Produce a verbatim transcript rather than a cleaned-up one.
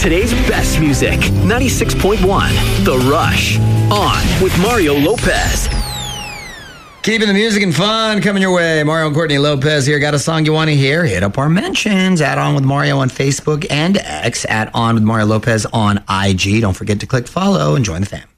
today's best music. ninety-six point one, The Rush. On with Mario Lopez. Keeping the music and fun coming your way. Mario and Courtney Lopez here. Got a song you want to hear? Hit up our mentions. Add On With Mario on Facebook and X. Add On With Mario Lopez on I G. Don't forget to click follow and join the fam.